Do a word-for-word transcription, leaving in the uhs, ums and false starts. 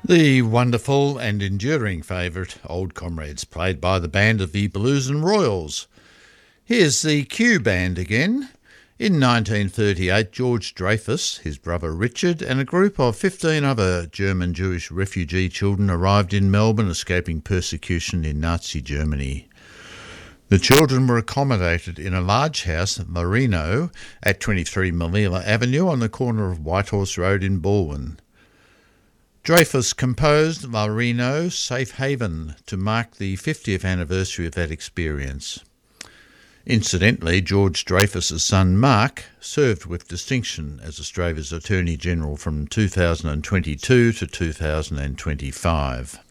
The wonderful and enduring favourite Old Comrades, played by the band of the Blues and Royals. Here's the Q Band again. In nineteen thirty-eight, George Dreyfus, his brother Richard, and a group of fifteen other German Jewish refugee children arrived in Melbourne, escaping persecution in Nazi Germany. The children were accommodated in a large house at Marino at twenty-three Malila Avenue on the corner of Whitehorse Road in Balwyn. Dreyfus composed Marino Safe Haven to mark the fiftieth anniversary of that experience. Incidentally, George Dreyfus's son Mark served with distinction as Australia's Attorney General from two thousand twenty-two to two thousand twenty-five.